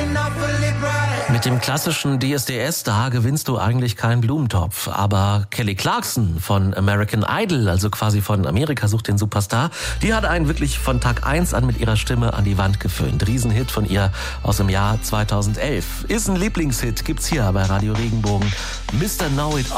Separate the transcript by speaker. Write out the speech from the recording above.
Speaker 1: Mit dem klassischen DSDS-Star gewinnst du eigentlich keinen Blumentopf. Aber Kelly Clarkson von American Idol, also quasi von Amerika sucht den Superstar, die hat einen wirklich von Tag 1 an mit ihrer Stimme an die Wand geföhnt. Riesenhit von ihr aus dem Jahr 2011. Ist ein Lieblingshit, gibt's hier bei Radio Regenbogen. Mr. Know It